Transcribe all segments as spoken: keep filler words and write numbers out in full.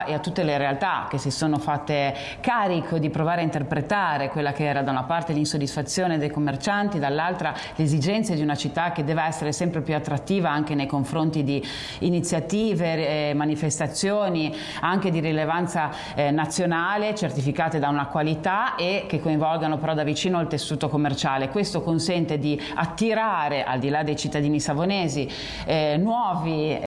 e a tutte le realtà che si sono fatte carico di provare a interpretare quella che era da una parte l'insoddisfazione dei commercianti, dall'altra le esigenze di una città che deve essere sempre più attrattiva anche nei confronti di iniziative, eh, manifestazioni anche di rilevanza eh, nazionale, certificate da una qualità e che coinvolgano però da vicino il tessuto commerciale. Questo consente di attirare, al di là dei cittadini savonesi, eh, nuovi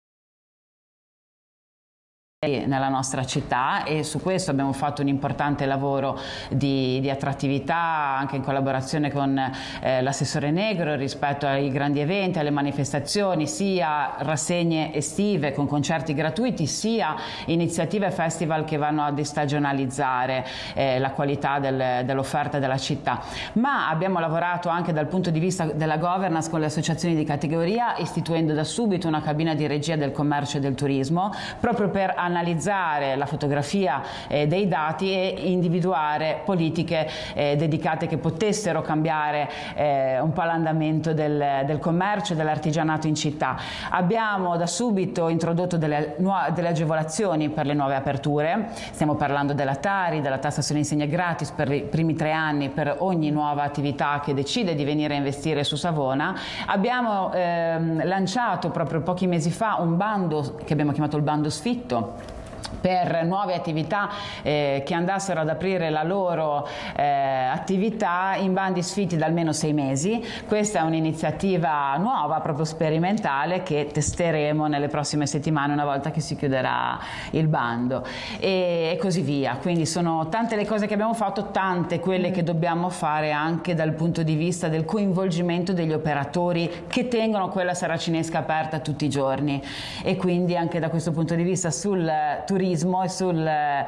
nella nostra città, e su questo abbiamo fatto un importante lavoro di, di attrattività anche in collaborazione con eh, l'assessore Negro rispetto ai grandi eventi, alle manifestazioni, sia rassegne estive con concerti gratuiti, sia iniziative e festival che vanno a destagionalizzare eh, la qualità del, dell'offerta della città. Ma abbiamo lavorato anche dal punto di vista della governance con le associazioni di categoria, istituendo da subito una cabina di regia del commercio e del turismo proprio per analizzare la fotografia eh, dei dati e individuare politiche eh, dedicate che potessero cambiare eh, un po' l'andamento del, del commercio e dell'artigianato in città. Abbiamo da subito introdotto delle, delle agevolazioni per le nuove aperture, stiamo parlando della Tari, della tassa sulle insegne gratis per i primi tre anni per ogni nuova attività che decide di venire a investire su Savona. Abbiamo ehm, lanciato proprio pochi mesi fa un bando che abbiamo chiamato il bando sfitto per nuove attività eh, che andassero ad aprire la loro eh, attività in bandi sfitti da almeno sei mesi. Questa è un'iniziativa nuova, proprio sperimentale, che testeremo nelle prossime settimane una volta che si chiuderà il bando e, e così via. Quindi sono tante le cose che abbiamo fatto, tante quelle che dobbiamo fare anche dal punto di vista del coinvolgimento degli operatori che tengono quella saracinesca aperta tutti i giorni, e quindi anche da questo punto di vista sul turismo e sul,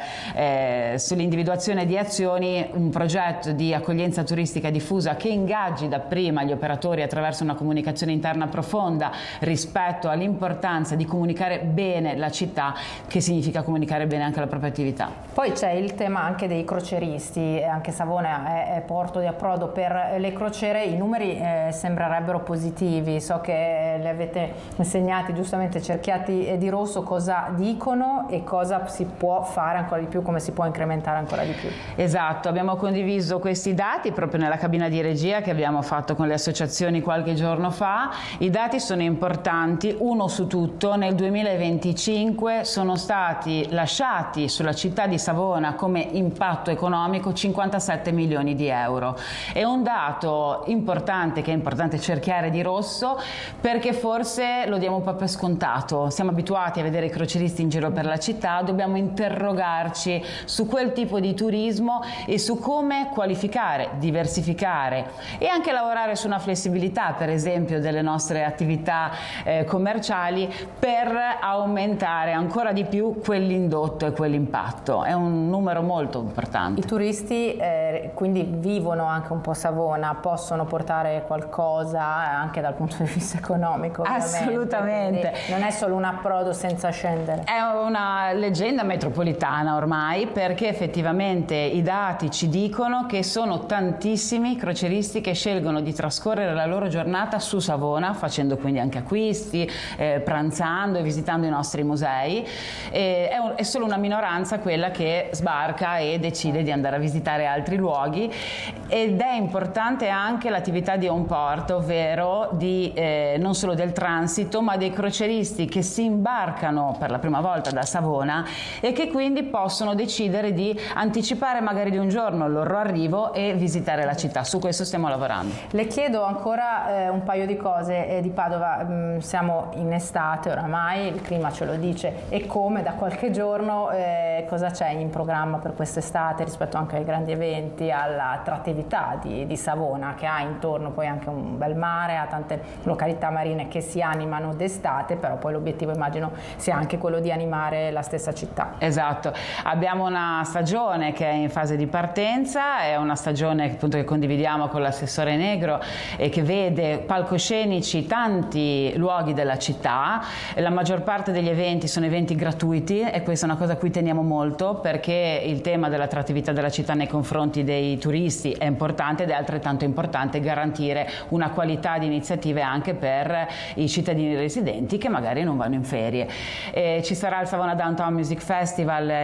eh, sull'individuazione di azioni, un progetto di accoglienza turistica diffusa che ingaggi dapprima gli operatori attraverso una comunicazione interna profonda rispetto all'importanza di comunicare bene la città, che significa comunicare bene anche la propria attività. Poi c'è il tema anche dei croceristi, anche Savona è, è porto di approdo per le crociere, i numeri eh, sembrerebbero positivi, so che le avete insegnati giustamente cerchiati di rosso cosa dicono e cosa si può fare ancora di più, come si può incrementare ancora di più. Esatto, abbiamo condiviso questi dati proprio nella cabina di regia che abbiamo fatto con le associazioni qualche giorno fa. I dati sono importanti, uno su tutto: nel duemilaventicinque sono stati lasciati sulla città di Savona come impatto economico cinquantasette milioni di euro. È un dato importante che è importante cerchiare di rosso, perché forse lo diamo un po' per scontato, siamo abituati a vedere i croceristi in giro per la città, dobbiamo interrogarci su quel tipo di turismo e su come qualificare, diversificare e anche lavorare su una flessibilità, per esempio, delle nostre attività eh, commerciali per aumentare ancora di più quell'indotto e quell'impatto. È un numero molto importante. I turisti eh, quindi vivono anche un po' Savona, possono portare qualcosa anche dal punto di vista economico, ovviamente. Assolutamente. Quindi non è solo un approdo senza scendere. È una leggenda metropolitana ormai, perché effettivamente i dati ci dicono che sono tantissimi i croceristi che scelgono di trascorrere la loro giornata su Savona, facendo quindi anche acquisti, eh, pranzando e visitando i nostri musei. E è, un, è solo una minoranza quella che sbarca e decide di andare a visitare altri luoghi, ed è importante anche l'attività di home port, ovvero di, eh, non solo del transito, ma dei croceristi che si imbarcano per la prima volta da Savona e che quindi possono decidere di anticipare magari di un giorno il loro arrivo e visitare la città. Su questo stiamo lavorando. Le chiedo ancora eh, un paio di cose eh, di Padova. Mm, siamo in estate oramai, il clima ce lo dice, e come da qualche giorno eh, cosa c'è in programma per quest'estate rispetto anche ai grandi eventi, all'attrattività di, di Savona, che ha intorno poi anche un bel mare, ha tante località marine che si animano d'estate, però poi l'obiettivo immagino sia anche quello di animare la stessa città. Esatto, abbiamo una stagione che è in fase di partenza, è una stagione appunto che condividiamo con l'assessore Negro e che vede palcoscenici tanti luoghi della città. La maggior parte degli eventi sono eventi gratuiti, e questa è una cosa a cui teniamo molto, perché il tema dell'attrattività della città nei confronti dei turisti è importante, ed è altrettanto importante garantire una qualità di iniziative anche per i cittadini residenti che magari non vanno in ferie. E ci sarà il Savona Downtown Music Festival